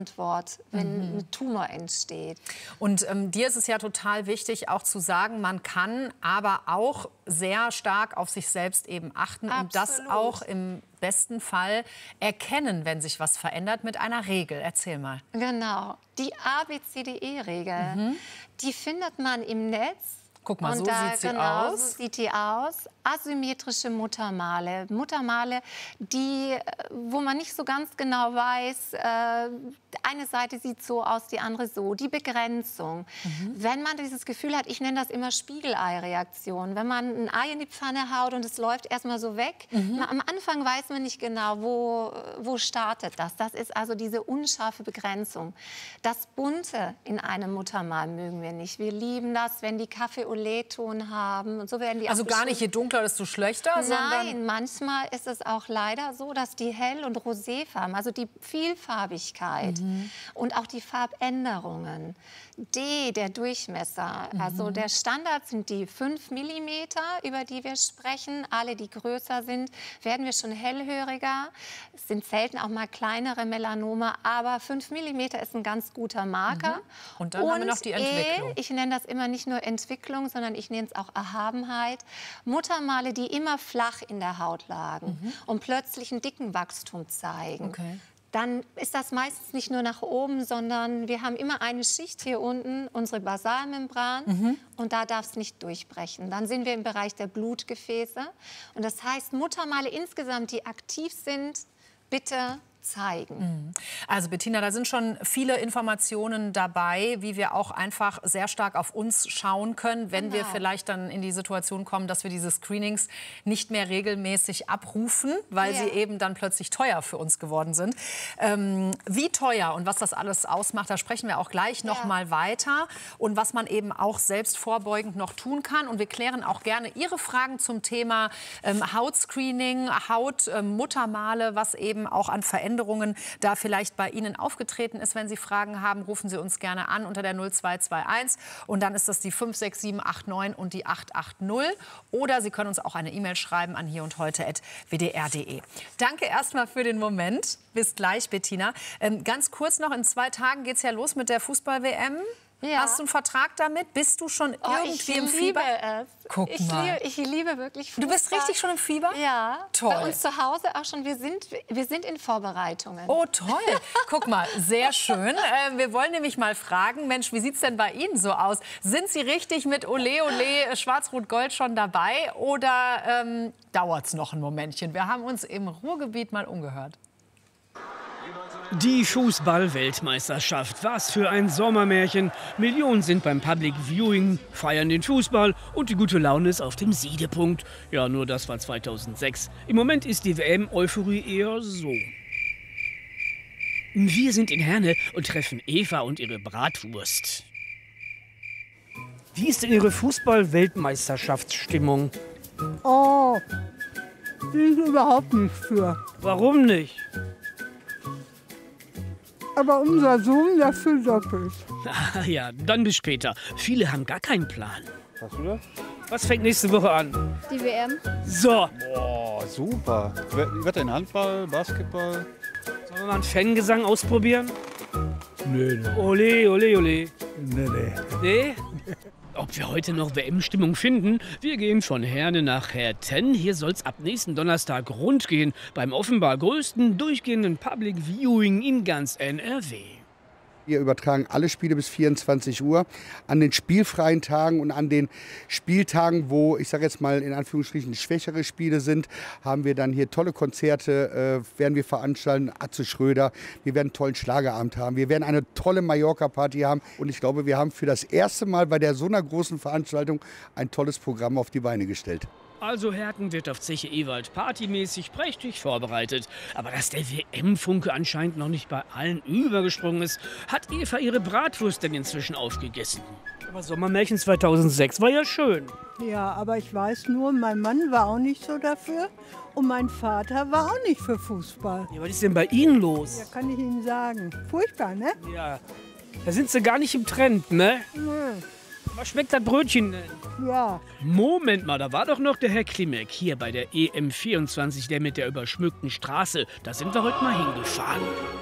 Antwort, wenn ein Tumor entsteht. Und dir ist es ja total wichtig, auch zu sagen, man kann aber auch sehr stark auf sich selbst eben achten und das auch im besten Fall erkennen, wenn sich was verändert, mit einer Regel. Erzähl mal. Genau. Die ABCDE-Regel, die findet man im Netz. Guck mal, so sieht sie genau, aus. So sieht die aus. Asymmetrische Muttermale. Muttermale, wo man nicht so ganz genau weiß, eine Seite sieht so aus, die andere so. Die Begrenzung. Wenn man dieses Gefühl hat, ich nenne das immer Spiegelei-Reaktion. Wenn man ein Ei in die Pfanne haut und es läuft erstmal so weg. Am Anfang weiß man nicht genau, wo startet das. Das ist also diese unscharfe Begrenzung. Das Bunte in einem Muttermal mögen wir nicht. Wir lieben das, wenn die Kaffee-Olé-Ton haben. Und so werden die also auch gar nicht, je dunkler, desto schlechter? Nein, manchmal ist es auch leider so, dass die Hell- und Roséfarben, also die Vielfarbigkeit und auch die Farbänderungen, der Durchmesser, also der Standard sind die 5 mm, über die wir sprechen. Alle, die größer sind, werden wir schon hellhöriger. Es sind selten auch mal kleinere Melanome, aber 5 mm ist ein ganz guter Marker. Und dann haben wir noch die Entwicklung. Ich nenne das immer nicht nur Entwicklung, sondern ich nenne es auch Erhabenheit. Muttermale, die immer flach in der Haut lagen und plötzlich einen dicken Wachstum zeigen. Okay. Dann ist das meistens nicht nur nach oben, sondern wir haben immer eine Schicht hier unten, unsere Basalmembran, und da darf es nicht durchbrechen. Dann sind wir im Bereich der Blutgefäße. Und das heißt, Muttermale insgesamt, die aktiv sind, bitte zeigen. Also Bettina, da sind schon viele Informationen dabei, wie wir auch einfach sehr stark auf uns schauen können, wenn wir vielleicht dann in die Situation kommen, dass wir diese Screenings nicht mehr regelmäßig abrufen, weil sie eben dann plötzlich teuer für uns geworden sind. Wie teuer und was das alles ausmacht, da sprechen wir auch gleich noch mal weiter und was man eben auch selbst vorbeugend noch tun kann. Und wir klären auch gerne Ihre Fragen zum Thema Hautscreening, Hautmuttermale, was eben auch an Veränderungen da vielleicht bei Ihnen aufgetreten ist. Wenn Sie Fragen haben, rufen Sie uns gerne an unter der 0221 und dann ist das die 56789 und die 880. Oder Sie können uns auch eine E-Mail schreiben an hierundheute@wdr.de. Danke erstmal für den Moment. Bis gleich, Bettina. Ganz kurz noch, in 2 Tagen geht es ja los mit der Fußball-WM. Ja. Hast du einen Vertrag damit? Bist du schon irgendwie im Fieber? Guck mal. Ich liebe wirklich Fußball. Du bist richtig schon im Fieber? Ja. Toll. Bei uns zu Hause auch schon. Wir sind in Vorbereitungen. Oh, toll. Guck mal, sehr schön. Wir wollen nämlich mal fragen, Mensch, wie sieht es denn bei Ihnen so aus? Sind Sie richtig mit Olé, Olé, Schwarz-Rot-Gold schon dabei oder dauert es noch ein Momentchen? Wir haben uns im Ruhrgebiet mal umgehört. Die Fußball-Weltmeisterschaft. Was für ein Sommermärchen. Millionen sind beim Public Viewing, feiern den Fußball und die gute Laune ist auf dem Siedepunkt. Ja, nur das war 2006. Im Moment ist die WM-Euphorie eher so. Wir sind in Herne und treffen Eva und ihre Bratwurst. Wie ist denn Ihre Fußball-Weltmeisterschaftsstimmung? Oh, bin ich überhaupt nicht für. Warum nicht? Aber unser Sohn dafür doppelt. Ah ja, dann bis später. Viele haben gar keinen Plan. Hast du das? Was fängt nächste Woche an? Die WM. So. Boah, super. Wird denn Handball, Basketball? Sollen wir mal einen Fangesang ausprobieren? Nee. Ole, ole, ole. Nee. Nee? Ob wir heute noch WM-Stimmung finden? Wir gehen von Herne nach Herten. Hier soll's ab nächsten Donnerstag rund gehen. Beim offenbar größten durchgehenden Public Viewing in ganz NRW. Wir übertragen alle Spiele bis 24 Uhr. An den spielfreien Tagen und an den Spieltagen, wo, ich sage jetzt mal in Anführungsstrichen, schwächere Spiele sind, haben wir dann hier tolle Konzerte, werden wir veranstalten. Atze Schröder, wir werden einen tollen Schlagerabend haben, wir werden eine tolle Mallorca-Party haben. Und ich glaube, wir haben für das erste Mal bei so einer großen Veranstaltung ein tolles Programm auf die Beine gestellt. Also Herten wird auf Zeche Ewald partymäßig prächtig vorbereitet. Aber dass der WM-Funke anscheinend noch nicht bei allen übergesprungen ist, hat Eva ihre Bratwurst denn inzwischen aufgegessen. Aber Sommermärchen 2006 war ja schön. Ja, aber ich weiß nur, mein Mann war auch nicht so dafür und mein Vater war auch nicht für Fußball. Ja, was ist denn bei Ihnen los? Ja, kann ich Ihnen sagen. Furchtbar, ne? Ja, da sind Sie gar nicht im Trend, ne? Nö. Was schmeckt das Brötchen denn? Ja. Moment mal, da war doch noch der Herr Klimek hier bei der EM24, der mit der überschmückten Straße. Da sind wir heute mal hingefahren.